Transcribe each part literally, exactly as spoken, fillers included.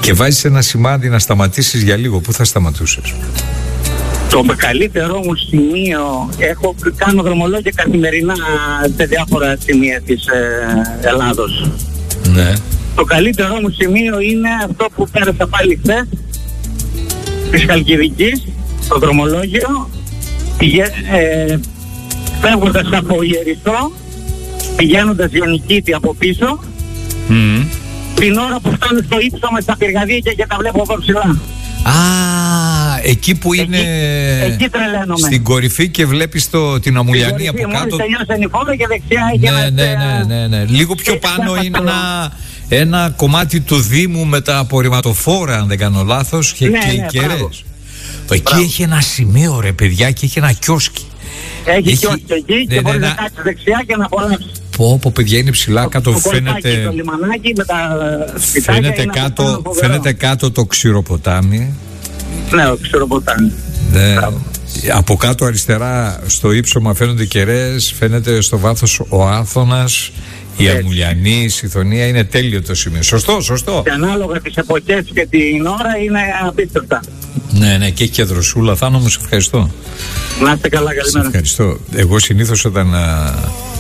και βάζεις ένα σημάδι να σταματήσεις για λίγο, πού θα σταματούσες? Το καλύτερό μου σημείο, έχω κάνω δρομολόγια καθημερινά σε διάφορα σημεία της ε, Ελλάδος. Ναι. Το καλύτερό μου σημείο είναι αυτό που πέρασα πάλι χθες, της Χαλκιδικής, το δρομολόγιο, πηγα, ε, φεύγοντας από Ιεριστό, πηγαίνοντας Ιωνικήτη από πίσω, mm. την ώρα που φτάνω στο ύψωμα στα πυργαδίκια και τα βλέπω από ψηλά. Α, εκεί που εκεί, είναι εκεί τρελαίνομαι. Στην κορυφή και βλέπεις το, την Αμουλιανή από κάτω. Μόλις τελειώσαν οι φόρα και δεξιά έχει ναι, ναι, ναι, ναι, ναι. Λίγο πιο πάνω είναι ένα, ένα κομμάτι του Δήμου με τα απορριμματοφόρα, αν δεν κάνω λάθος, και, ναι, και οι ναι, κεραίες. Εκεί έχει ένα σημείο, ρε παιδιά, και έχει ένα κιόσκι. Έχει, έχει κιόσκι εκεί, ναι, και ναι, μπορεί ναι, να κάτσεις δεξιά και να απολαύσεις. Πω, πω, παιδιά, είναι ψηλά το, κάτω, το φαίνεται, το λιμανάκι με τα φαίνεται, κάτω, φαίνεται κάτω το ξηροποτάμι. Ναι, το ξηροποτάμι. Ναι. Από κάτω αριστερά στο ύψωμα φαίνονται οι κεραίες, φαίνεται στο βάθος ο Άθωνας, η έτσι. Αμουλιανή, η Σιθωνία, είναι τέλειο το σημείο. Σωστό, σωστό. Και ανάλογα τις εποχές και την ώρα είναι απίστευτα. Ναι, ναι, και έχει και δροσούλα. Θάνο μου, σε ευχαριστώ. Να είστε καλά, καλημέρα. Σε ευχαριστώ. Εγώ συνήθως όταν α,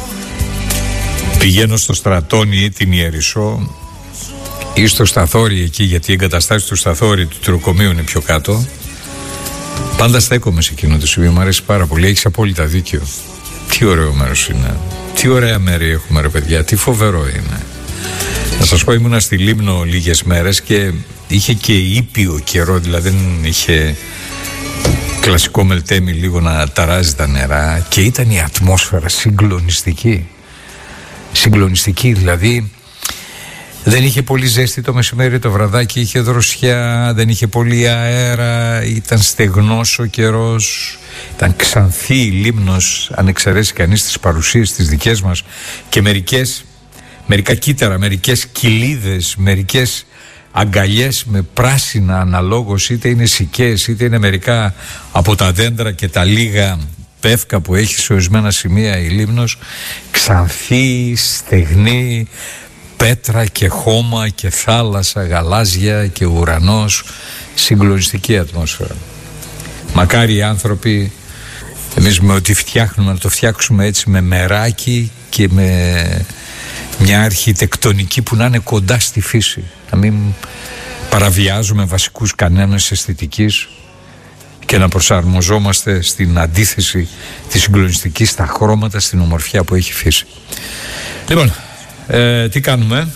πηγαίνω στο Στρατόνι ή την Ιερισσό ή στο Σταθόρι εκεί, γιατί οι εγκαταστάσεις του Σταθόρι του Τυροκομείου είναι πιο κάτω, πάντα στέκομαι σε εκείνο το σημείο. Μου αρέσει πάρα πολύ. Έχεις απόλυτα δίκιο. Τι ωραίο μέρος είναι. Τι ωραία μέρη έχουμε, ρε παιδιά. Τι φοβερό είναι. Να σας πω, ήμουνα στη Λίμνο λίγες μέρες και είχε και ήπιο καιρό, δηλαδή δεν είχε κλασικό μελτέμι λίγο να ταράζει τα νερά, και ήταν η ατμόσφαιρα συγκλονιστική. Συγκλονιστική, δηλαδή δεν είχε πολύ ζέστη το μεσημέρι, το βραδάκι είχε δροσιά, δεν είχε πολύ αέρα, ήταν στεγνός ο καιρός, ήταν ξανθή η Λίμνος, αν εξαιρέσει κανείς τις παρουσίες τις δικές μας, και μερικές, μερικά κύτταρα, μερικές κοιλίδες, μερικές αγκαλιές με πράσινα αναλόγως, είτε είναι σικές είτε είναι μερικά από τα δέντρα και τα λίγα πεύκα που έχει σε ορισμένα σημεία η Λίμνος, ξανθή, στεγνή, πέτρα και χώμα και θάλασσα, γαλάζια και ουρανός, συγκλονιστική ατμόσφαιρα. Μακάρι οι άνθρωποι, εμείς με ό,τι φτιάχνουμε, να το φτιάξουμε έτσι με μεράκι και με μια αρχιτεκτονική που να είναι κοντά στη φύση, να μην παραβιάζουμε βασικούς κανόνες αισθητικής και να προσαρμοζόμαστε στην αντίθεση της συγκλονιστικής, στα χρώματα, στην ομορφιά που έχει φύση. Λοιπόν, ε, τι κάνουμε?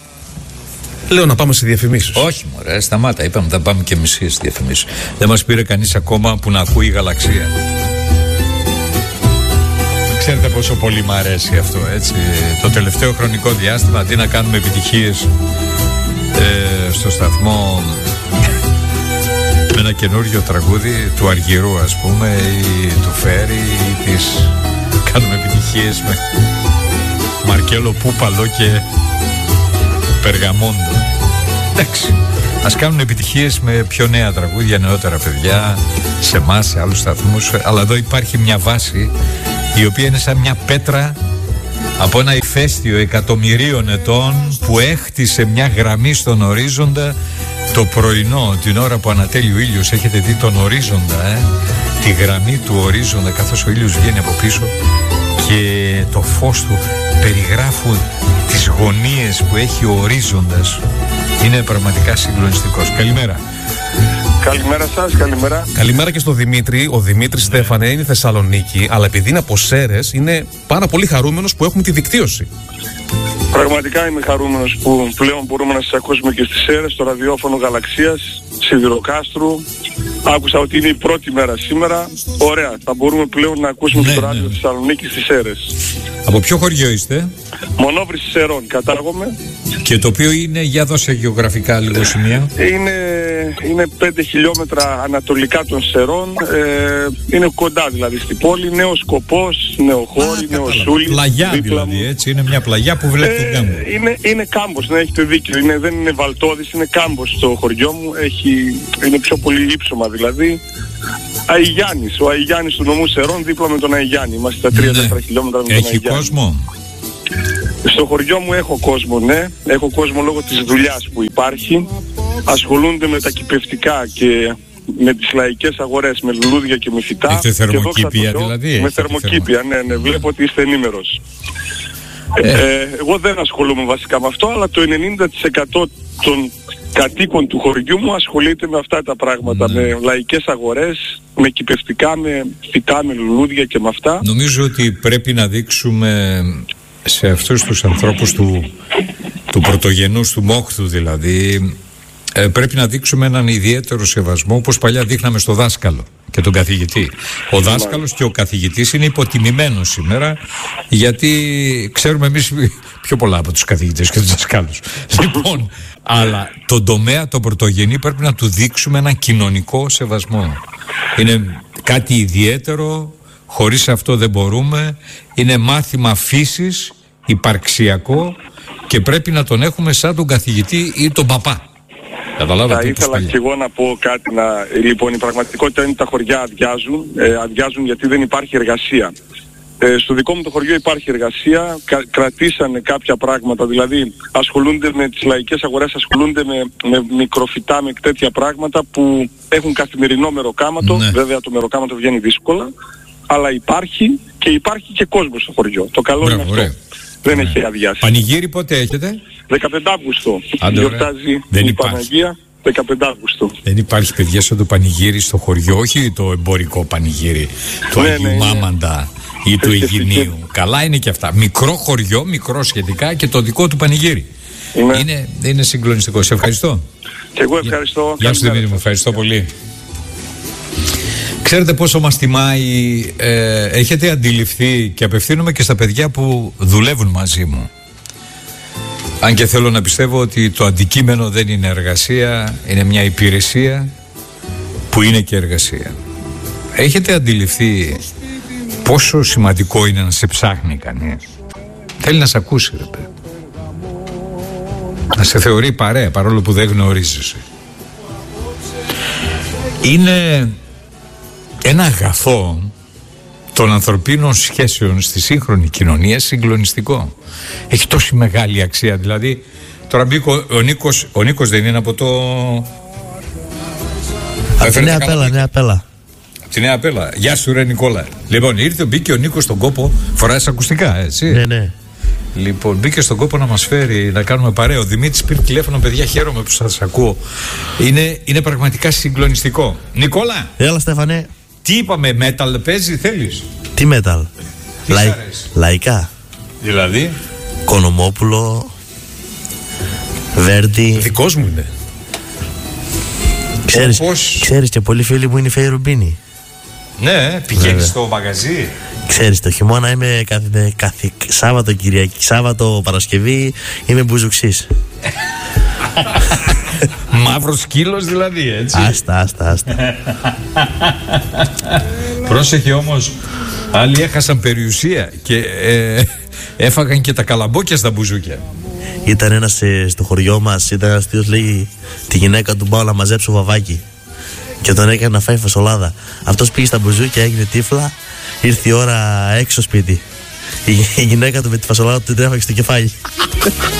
Λέω να πάμε σε διαφημίσεις. Όχι μωρέ, σταμάτα, είπαμε θα πάμε και μισή στη διαφημίσεις. Δεν μας πήρε κανείς ακόμα που να ακούει η γαλαξία. Ξέρετε πόσο πολύ μ' αρέσει αυτό, έτσι. Το τελευταίο χρονικό διάστημα, αντί να κάνουμε επιτυχίες ε, στο σταθμό με ένα καινούριο τραγούδι του Αργυρού, ας πούμε, ή του Φέρι, ή της, κάνουμε επιτυχίες με Μαρκέλο Πούπαλο και Περγαμόντο. Εντάξει, ας κάνουν επιτυχίες με πιο νέα τραγούδια, νεότερα παιδιά, σε εμάς, σε άλλους σταθμούς. Αλλά εδώ υπάρχει μια βάση η οποία είναι σαν μια πέτρα από ένα ηφαίστειο εκατομμυρίων ετών που έχτισε μια γραμμή στον ορίζοντα το πρωινό, την ώρα που ανατέλει ο ήλιος. Έχετε δει τον ορίζοντα, ε? Τη γραμμή του ορίζοντα καθώς ο ήλιος βγαίνει από πίσω και το φως του περιγράφουν τις γωνίες που έχει ο ορίζοντας. Είναι πραγματικά συγκλονιστικός. Καλημέρα. Καλημέρα σας, καλημέρα. Καλημέρα και στο Δημήτρη. Ο Δημήτρης, Στέφανε, είναι Θεσσαλονίκη, αλλά επειδή είναι από Σέρρες, είναι πάρα πολύ χαρούμενος που έχουμε τη δικτύωση. Πραγματικά είμαι χαρούμενος που πλέον μπορούμε να σας ακούσουμε και στις Σέρρες, στο ραδιόφωνο Γαλαξίας, Σιδηροκάστρου. Άκουσα ότι είναι η πρώτη μέρα σήμερα. Ωραία, θα μπορούμε πλέον να ακούσουμε ναι, το ράδιο ναι. Θεσσαλονίκη στις Σέρρες. Από ποιο χωριό είστε? Μονόβρηση Σερών, κατάγομαι. Και το οποίο είναι, για δώσε γεωγραφικά λίγο σημεία. Είναι, είναι πέντε χιλιόμετρα ανατολικά των Σερών. Ε, είναι κοντά δηλαδή στην πόλη. Νέος Σκοπός, Νεοχώρη, Νεοσούλη. Πλαγιά δηλαδή, έτσι. Είναι μια πλαγιά που βλέπει ε, τον κάμπο. Είναι, είναι κάμπος, να έχετε δίκιο. Είναι, δεν είναι βαλτόδης, είναι κάμπος στο χωριό μου. Έχει, είναι πιο πολύ ύψωμα δηλαδή. Αϊγιάννης, ο Αϊγιάννης του νομού Σερών δίπλα με τον Αϊγιάννη. Είμαστε στα τρία τέσσερα ναι. χιλιόμετρα με τον Έχει Αϊγιάννη. κόσμο? Στο χωριό μου έχω κόσμο, ναι. Έχω κόσμο λόγω της δουλειάς που υπάρχει. ασχολούνται με τα κυπευτικά και με τις λαϊκές αγορές, με λουλούδια και με φυτά. Έχετε θερμοκήπια δηλαδή? Με θερμοκήπια, ναι, ναι, βλέπω ότι είστε ενήμερος. Ε. Ε, εγώ δεν ασχολούμαι βασικά με αυτό, αλλά το ενενήντα τοις εκατό των κατοίκων του χωριού μου ασχολείται με αυτά τα πράγματα, ναι. Με λαϊκές αγορές, με κυπευτικά, με φυτά, με λουλούδια και με αυτά. Νομίζω ότι πρέπει να δείξουμε σε αυτούς τους ανθρώπους του, του πρωτογενούς, του μόχθου δηλαδή, ε, πρέπει να δείξουμε έναν ιδιαίτερο σεβασμό, όπως παλιά δείχναμε στο δάσκαλο και τον καθηγητή. Ο δάσκαλος και ο καθηγητής είναι υποτιμημένος σήμερα, γιατί ξέρουμε εμείς πιο πολλά από τους καθηγητές και τους δασκάλους. Λοιπόν, αλλά τον τομέα, τον πρωτογενή, πρέπει να του δείξουμε έναν κοινωνικό σεβασμό. Είναι κάτι ιδιαίτερο, χωρίς αυτό δεν μπορούμε. Είναι μάθημα φύσης, υπαρξιακό, και πρέπει να τον έχουμε σαν τον καθηγητή ή τον παπά. Θα ήθελα και εγώ να πω κάτι. Να... Λοιπόν, η πραγματικότητα είναι ότι τα χωριά αδειάζουν, ε, αδειάζουν γιατί δεν υπάρχει εργασία. Ε, στο δικό μου το χωριό υπάρχει εργασία, κα, κρατήσανε κάποια πράγματα, δηλαδή ασχολούνται με τις λαϊκές αγορές, ασχολούνται με, με μικροφυτά, με τέτοια πράγματα που έχουν καθημερινό μεροκάματο. Ναι. Βέβαια το μεροκάματο βγαίνει δύσκολα, αλλά υπάρχει και υπάρχει και κόσμος στο χωριό. Το καλό Μπράβο, είναι αυτό. Ωραία. Δεν ωραία. Έχει αδειάσει. Πανηγύρι πότε έχετε? δεκαπέντε Αυγούστου. Γιορτάζει η υπάρχει. Παναγία δεκαπέντε Αυγούστου. Δεν υπάρχει, παιδιά, σαν το πανηγύρι στο χωριό, όχι το εμπορικό πανηγύρι του ναι, Αγίου ναι, Μάμαντα ή του Αιγινίου. Καλά είναι και αυτά. Μικρό χωριό, μικρό σχετικά, και το δικό του πανηγύρι. Ναι. Είναι, είναι συγκλονιστικό. Σε ευχαριστώ. Και εγώ ευχαριστώ. Γεια σου Δημήτρη μου, ευχαριστώ πολύ. Ξέρετε πόσο μας τιμάει, ε, έχετε αντιληφθεί, και απευθύνομαι και στα παιδιά που δουλεύουν μαζί μου, αν και θέλω να πιστεύω ότι το αντικείμενο δεν είναι εργασία, είναι μια υπηρεσία που είναι και εργασία. Έχετε αντιληφθεί πόσο σημαντικό είναι να σε ψάχνει κανείς? Θέλει να σε ακούσει, ρε παιδί. Να σε θεωρεί παρέα, παρόλο που δεν γνωρίζεσαι. Είναι ένα αγαθό των ανθρωπίνων σχέσεων στη σύγχρονη κοινωνία συγκλονιστικό. Έχει τόση μεγάλη αξία. Δηλαδή, τώρα μπήκε ο Νίκος, ο Νίκος δεν είναι από το... Από τη Νέα Πέλα, Νέα Πέλα. Από τη Νέα Πέλα. Γεια σου ρε Νικόλα. Λοιπόν, ήρθε, μπήκε ο Νίκος στον κόπο, φοράει ακουστικά, έτσι. Ναι, ναι. Λοιπόν, μπήκε στον κόπο να μας φέρει, να κάνουμε παρέα. Ο Δημήτρης πήρε τηλέφωνο, παιδιά, χαίρομαι που σας ακούω. Είναι, είναι πραγματικά συγκλονιστικό. Νικόλα. Έλα Στέφανε. Τι είπαμε, metal παίζει, θέλεις? Τι metal? Λαϊ... Λαϊκά. Δηλαδή? Κονομόπουλο, Βέρντι. Δικός μου είναι. Ξέρεις, Όπως... ξέρεις και πολλοί φίλοι μου είναι η Φέη Ρουμπίνη. Ναι, πηγαίνεις στο μαγαζί. Ξέρεις, το χειμώνα είμαι κάθε, κάθε Σάββατο Κυριακή, Σάββατο Παρασκευή είμαι μπουζουξής. Μαύρος σκύλος δηλαδή, έτσι. Άστα, άστα, άστα. Πρόσεχε όμως, άλλοι έχασαν περιουσία και ε, έφαγαν και τα καλαμπόκια στα μπουζούκια. Ήταν ένας ε, στο χωριό μας, ήταν ένας τύπος, λέει, τη γυναίκα του πάω να μαζέψω βαβάκι, και τον έκανε να φάει φασολάδα. Αυτός πήγε στα μπουζούκια, έγινε τύφλα, ήρθε η ώρα έξω σπίτι. Η, η γυναίκα του με τη φασολάδα του την τρέφαγε στο κεφάλι.